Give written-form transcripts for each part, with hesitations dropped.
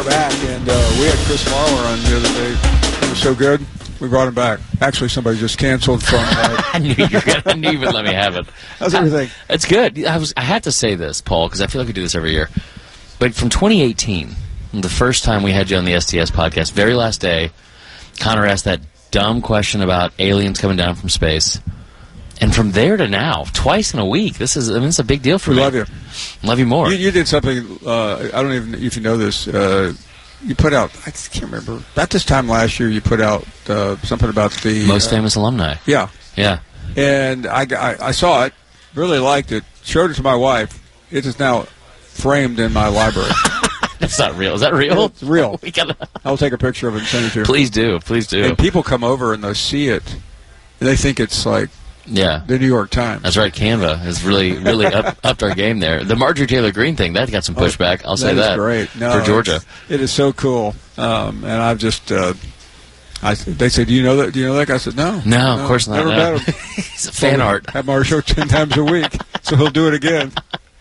are back, and we had Chris Marler on the other day. It was so good, we brought him back. Actually, somebody just canceled from... I knew you would let me have it. How's everything? It's good. I had to say this, Paul, because I feel like we do this every year. But from 2018, the first time we had you on the STS podcast, very last day, Connor asked that dumb question about aliens coming down from space. And from there to now, twice in a week, it's a big deal for me. We love you. Love you more. You did something, I don't even know if you know this, you put out, I can't remember, about this time last year you put out something about the... Most famous alumni. Yeah. Yeah. And I saw it, really liked it, showed it to my wife. It is now framed in my library. That's not real. Is that real? It's real. Gotta... I'll take a picture of it and send it to you. Please do. Please do. And people come over and they'll see it, and they think it's like the New York Times. That's right. Canva has really upped our game there. The Marjorie Taylor Greene thing, that got some pushback. I'll say that. That's great. No, for Georgia. It is so cool. And I've just... they said, do you know that? Do you know that? I said, no. No, of course not. Never met him. It's a fan art. Have Mark show 10 times a week, so he'll do it again.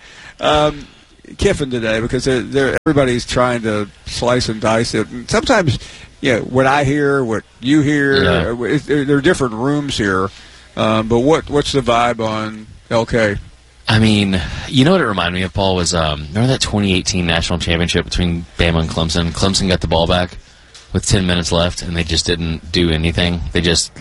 Kiffin today, because everybody's trying to slice and dice it. And sometimes, what I hear, what you hear, there are different rooms here. But what's the vibe on LK? I mean, you know what it reminded me of, Paul, was remember that 2018 national championship between Bama and Clemson? Clemson got the ball back with 10 minutes left, and they just didn't do anything. They just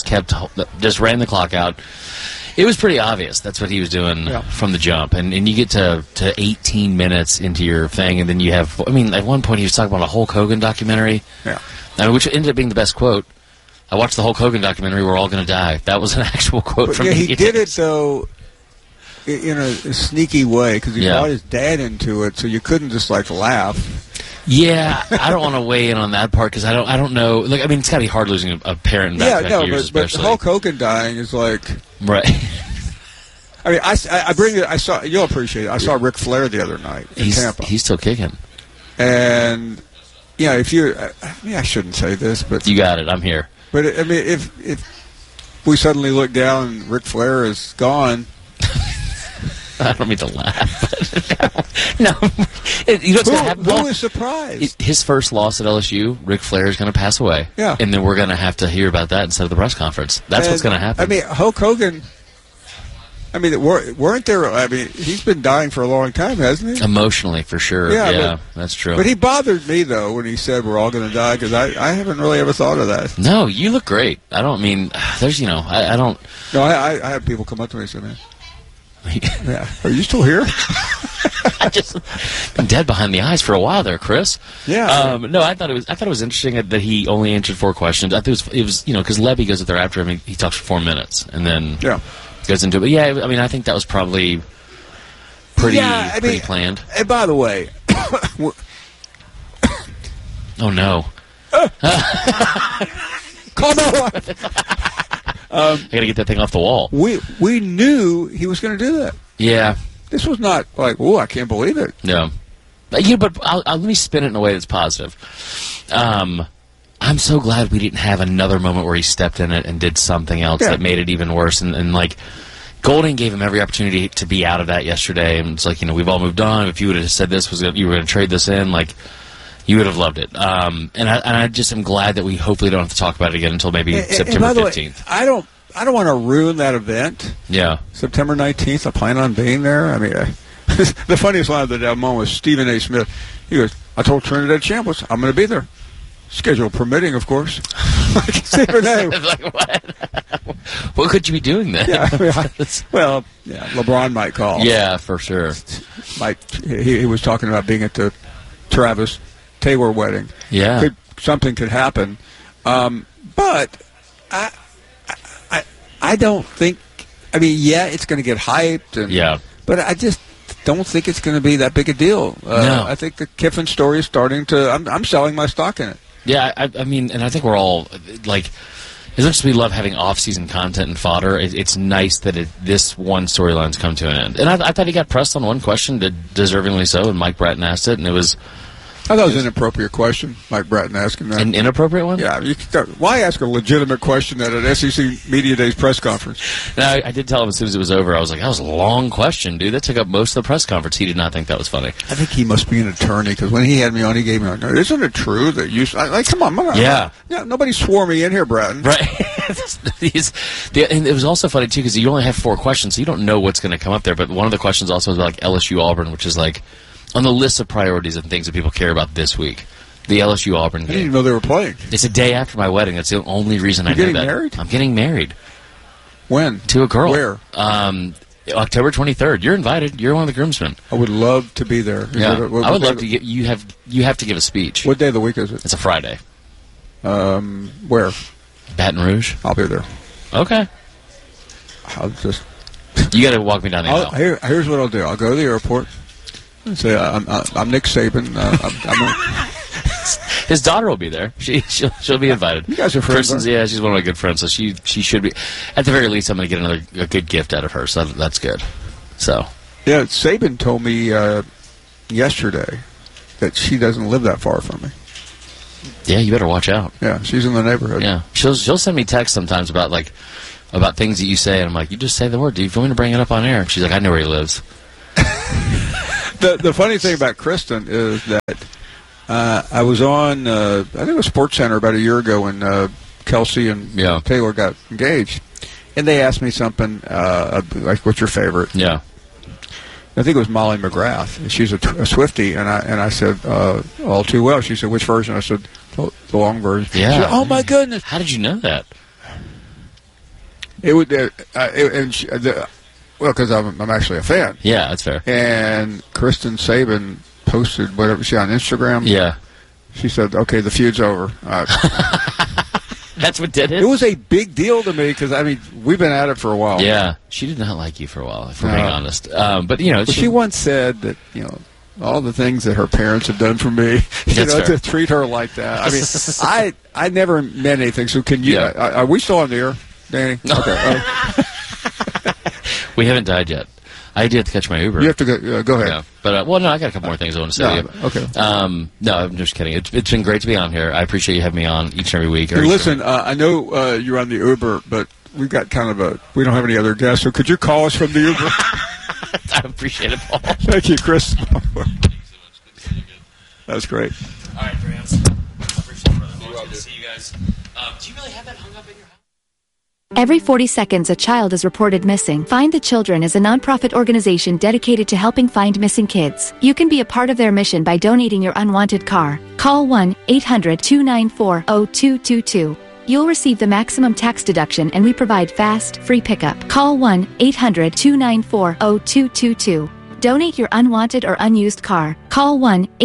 ran the clock out. It was pretty obvious that's what he was doing from the jump. And you get to 18 minutes into your thing, and then you have, at one point he was talking about a Hulk Hogan documentary, which ended up being the best quote. I watched the Hulk Hogan documentary, We're All Gonna Die. That was an actual quote from he did it, though, in a sneaky way, because he brought his dad into it, so you couldn't just, laugh. Yeah, I don't want to weigh in on that part because I don't know. It's got to be hard losing a parent in back-to-back years, but Hulk Hogan dying is like right. I bring it. I saw. You'll appreciate it. I saw Ric Flair the other night in Tampa. He's still kicking. And if you, I shouldn't say this, but you got it. I'm here. But if we suddenly look down and Ric Flair is gone. I don't mean to laugh. No. Who is surprised? His first loss at LSU, Ric Flair is going to pass away. Yeah. And then we're going to have to hear about that instead of the press conference. That's what's going to happen. Hulk Hogan, weren't there... he's been dying for a long time, hasn't he? Emotionally, for sure. Yeah, that's true. But he bothered me, though, when he said we're all going to die, because I haven't really ever thought of that. No, you look great. I don't mean... There's, I don't... No, I have people come up to me and say, man... Yeah. Are you still here? I just been dead behind the eyes for a while there, Chris. Yeah. No, I thought it was interesting that he only answered 4 questions. I think it was because Levy goes up there after him. He talks for 4 minutes and then goes into it. But yeah, I think that was probably pretty planned. And by the way, oh no. Come on. I got to get that thing off the wall. We knew he was going to do that. Yeah. This was not like, I can't believe it. No. But let me spin it in a way that's positive. I'm so glad we didn't have another moment where he stepped in it and did something else that made it even worse. And Golding gave him every opportunity to be out of that yesterday. And it's we've all moved on. If you would have said you were going to trade this in, you would have loved it. And I just am glad that we hopefully don't have to talk about it again until maybe September 15th. Way, I don't want to ruin that event. Yeah. September 19th, I plan on being there. The funniest line of the moment was Stephen A. Smith. He goes, I told Trinidad Chambliss, I'm going to be there. Schedule permitting, of course. Stephen A. What could you be doing then? LeBron might call. Yeah, for sure. He was talking about being at the Travis Taylor wedding. Yeah. Something could happen. But I don't think... it's going to get hyped. But I just don't think it's going to be that big a deal. No. I think the Kiffin story is starting to... I'm selling my stock in it. Yeah, and I think we're all, as much as we love having off-season content and fodder, it's nice that this one storyline's come to an end. And I thought he got pressed on one question, deservingly so, and Mike Bratton asked it, and it was... I thought it was an inappropriate question, Mike Bratton asking that. An inappropriate one? Yeah. Why ask a legitimate question at an SEC Media Days press conference? No, I did tell him as soon as it was over, I was like, that was a long question, dude. That took up most of the press conference. He did not think that was funny. I think he must be an attorney, because when he had me on, he gave me on. Isn't it true that you... come on. Yeah. Nobody swore me in here, Bratton. Right. And it was also funny, too, because you only have 4 questions, so you don't know what's going to come up there. But one of the questions also was about like LSU Auburn, which is like on the list of priorities and things that people care about this week. The LSU Auburn game. I didn't even know they were playing. It's a day after my wedding. That's the only reason I know that. You're getting married? I'm getting married. When? To a girl. Where? October 23rd. You're invited. You're one of the groomsmen. I would love to be there. I would love to get you have to give a speech. What day of the week is it? It's a Friday. Where? Baton Rouge. I'll be there. Okay. I'll just... You got to walk me down the aisle. Here's what I'll do. I'll go to the airport and say, I'm Nick Saban. His daughter will be there. She'll be invited. You guys are friends. Yeah, she's one of my good friends, so she should be. At the very least, I'm going to get a good gift out of her, so that's good. So. Yeah, Saban told me yesterday that she doesn't live that far from me. Yeah, you better watch out. Yeah, she's in the neighborhood. Yeah, she'll send me texts sometimes about things that you say, and I'm like, you just say the word. Do you want me to bring it up on air? She's like, I know where he lives. The funny thing about Kristen is that I was on, I think it was SportsCenter about a year ago when Kelsey and Taylor got engaged, and they asked me something like, "What's your favorite?" Yeah. I think it was Molly McGrath. She's a Swiftie, and I said, all too well. She said, which version? I said, the long version. Yeah. She said, oh my goodness! How did you know that? It would, because I'm actually a fan. Yeah, that's fair. And Kristen Saban posted whatever she on Instagram. Yeah. She said, "Okay, the feud's over." That's what did it? It was a big deal to me because, I mean, we've been at it for a while. Yeah. She did not like you for a while, if we're being honest. But, she once said that, all the things that her parents have done for me, to treat her like that. I mean, I never meant anything. So can you, are we still on the air, Danny? No. Okay. We haven't died yet. I do have to catch my Uber. You have to go ahead. Yeah. But, no, I got a couple more things I want to say to you. Okay. No, I'm just kidding. It's been great to be on here. I appreciate you having me on each and every week. Hey, listen, I know you're on the Uber, but we've got we don't have any other guests, so could you call us from the Uber? I appreciate it, Paul. Thank you, Chris. That's great. All right, Brams. I appreciate it, brother. Good to see you guys. Do you really have that hung up in your house? Every 40 seconds, a child is reported missing. Find the Children is a nonprofit organization dedicated to helping find missing kids. You can be a part of their mission by donating your unwanted car. Call 1-800-294-0222. You'll receive the maximum tax deduction, and we provide fast, free pickup. Call 1-800-294-0222. Donate your unwanted or unused car. Call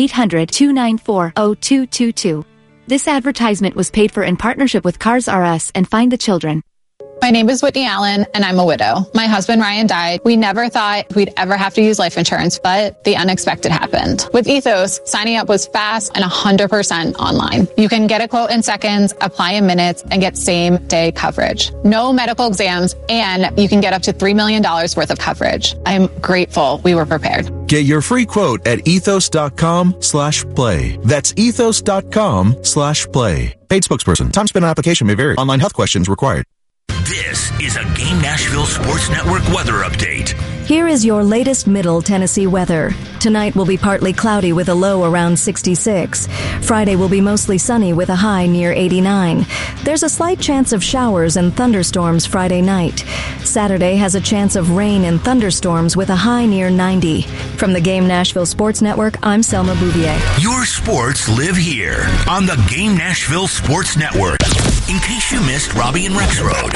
1-800-294-0222. This advertisement was paid for in partnership with Cars R Us and Find the Children. My name is Whitney Allen, and I'm a widow. My husband, Ryan, died. We never thought we'd ever have to use life insurance, but the unexpected happened. With Ethos, signing up was fast and 100% online. You can get a quote in seconds, apply in minutes, and get same-day coverage. No medical exams, and you can get up to $3 million worth of coverage. I'm grateful we were prepared. Get your free quote at ethos.com/play. That's ethos.com/play. Paid spokesperson. Time spent on application may vary. Online health questions required. This is a Game Nashville Sports Network weather update. Here is your latest Middle Tennessee weather. Tonight will be partly cloudy with a low around 66. Friday will be mostly sunny with a high near 89. There's a slight chance of showers and thunderstorms Friday night. Saturday has a chance of rain and thunderstorms with a high near 90. From the Game Nashville Sports Network, I'm Selma Bouvier. Your sports live here on the Game Nashville Sports Network. In case you missed Robbie and Rexroad.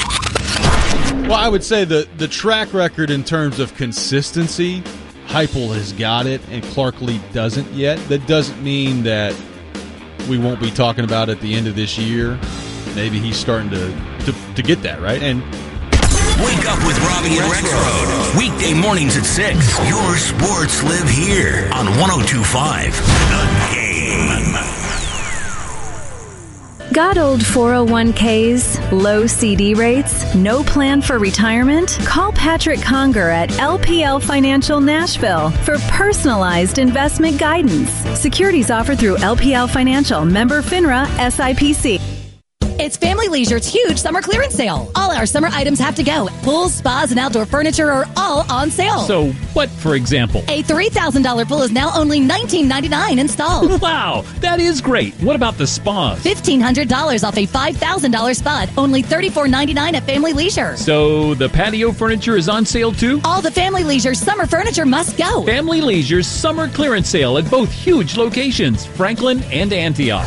Well, I would say the track record in terms of consistency, Heupel has got it, and Clark Lee doesn't yet. That doesn't mean that we won't be talking about at the end of this year. Maybe he's starting to get that, right? And wake up with Robbie and Rexroad. Weekday mornings at 6. Your sports live here on 102.5 The Game. Got old 401ks, low CD rates, no plan for retirement? Call Patrick Conger at LPL Financial Nashville for personalized investment guidance. Securities offered through LPL Financial, member FINRA, SIPC. It's Family Leisure's huge summer clearance sale. All our summer items have to go. Pools, spas, and outdoor furniture are all on sale. So what, for example? A $3,000 pool is now only $19.99 installed. Wow, that is great. What about the spas? $1,500 off a $5,000 spa, only $34.99 at Family Leisure. So the patio furniture is on sale too? All the Family Leisure summer furniture must go. Family Leisure's summer clearance sale at both huge locations, Franklin and Antioch.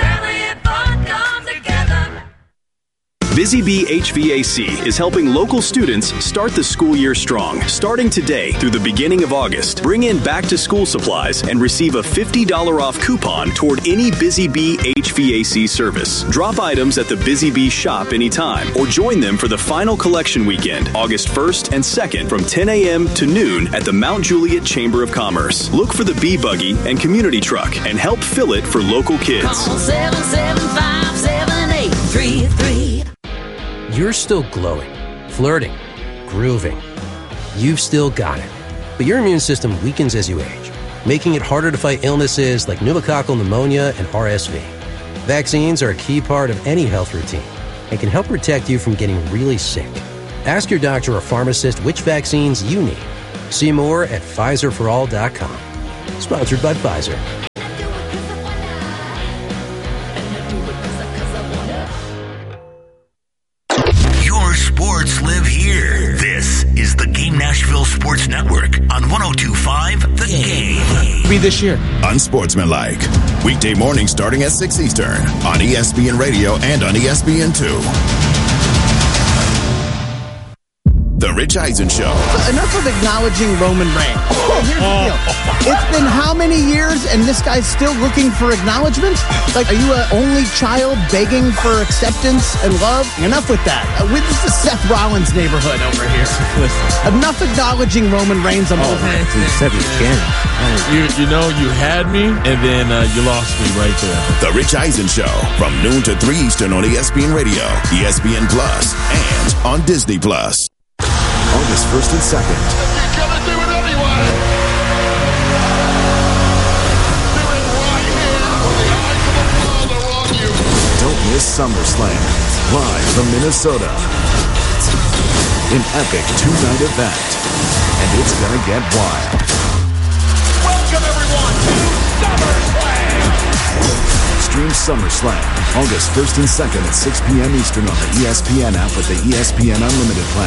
Busy Bee HVAC is helping local students start the school year strong. Starting today through the beginning of August, bring in back-to-school supplies and receive a $50 off coupon toward any Busy Bee HVAC service. Drop items at the Busy Bee shop anytime or join them for the final collection weekend, August 1st and 2nd from 10 a.m. to noon at the Mount Juliet Chamber of Commerce. Look for the Bee Buggy and Community Truck and help fill it for local kids. Call 775-7833. You're still glowing, flirting, grooving. You've still got it. But your immune system weakens as you age, making it harder to fight illnesses like pneumococcal pneumonia and RSV. Vaccines are a key part of any health routine and can help protect you from getting really sick. Ask your doctor or pharmacist which vaccines you need. See more at PfizerForAll.com. Sponsored by Pfizer. Sports live here. This is the Game Nashville Sports Network on 102.5 The Game. Be this year. Unsportsmanlike. Weekday morning starting at 6 Eastern on ESPN Radio and on ESPN2. The Rich Eisen Show. Enough of acknowledging Roman Reigns. Here's the deal. It's been how many years and this guy's still looking for acknowledgement? Like, are you an only child begging for acceptance and love? Enough with that. This is the Seth Rollins neighborhood over here. Enough acknowledging Roman Reigns. I'm over it. He said he can. You know, you had me, and then you lost me right there. The Rich Eisen Show from noon to 3 Eastern on ESPN Radio, ESPN Plus, and on Disney Plus. August 1st and 2nd. You're gonna do it anyway. Do it right here when the eyes of the world are on you. Don't miss SummerSlam, live from Minnesota. An epic two-night event, and it's gonna get wild. Welcome everyone to SummerSlam. Stream SummerSlam August 1st and 2nd at 6 p.m. Eastern on the ESPN app with the ESPN Unlimited plan.